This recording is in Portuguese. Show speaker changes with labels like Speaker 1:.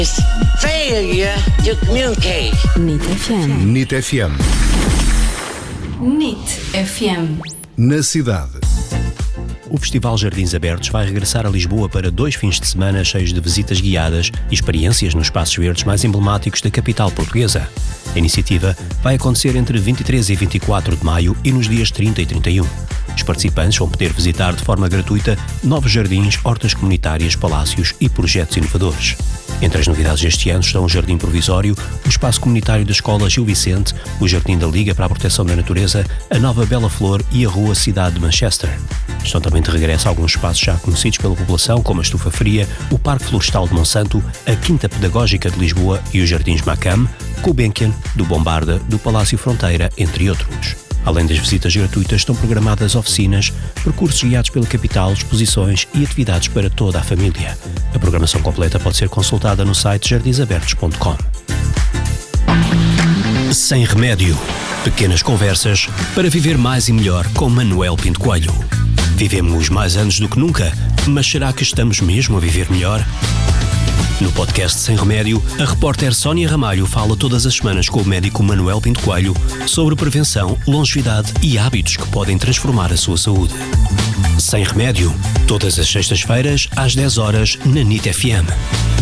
Speaker 1: Failure to communicate.
Speaker 2: NIT FM.
Speaker 3: NIT FM.
Speaker 2: NIT FM.
Speaker 3: Na cidade.
Speaker 4: O Festival Jardins Abertos vai regressar a Lisboa para 2 fins de semana cheios de visitas guiadas e experiências nos espaços verdes mais emblemáticos da capital portuguesa. A iniciativa vai acontecer entre 23 e 24 de maio e nos dias 30 e 31. Os participantes vão poder visitar de forma gratuita novos jardins, hortas comunitárias, palácios e projetos inovadores. Entre as novidades deste ano estão o Jardim Provisório, o Espaço Comunitário da Escola Gil Vicente, o Jardim da Liga para a Proteção da Natureza, a Nova Bela Flor e a Rua Cidade de Manchester. Estão também de regresso alguns espaços já conhecidos pela população, como a Estufa Fria, o Parque Florestal de Monsanto, a Quinta Pedagógica de Lisboa e os Jardins Macam, Gulbenkian, do Bombarda, do Palácio Fronteira, entre outros. Além das visitas gratuitas, estão programadas oficinas, percursos guiados pela capital, exposições e atividades para toda a família. A programação completa pode ser consultada no site jardinsabertos.com. Sem remédio. Pequenas conversas para viver mais e melhor com Manuel Pinto Coelho. Vivemos mais anos do que nunca, mas será que estamos mesmo a viver melhor? No podcast Sem Remédio, a repórter Sónia Ramalho fala todas as semanas com o médico Manuel Pinto Coelho sobre prevenção, longevidade e hábitos que podem transformar a sua saúde. Sem Remédio, todas as sextas-feiras às 10 horas na NIT FM.